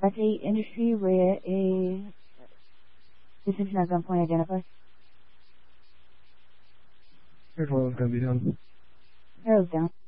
That's a industry where a decision at gunpoint identified. Here's one that's going to be done. Arrows down.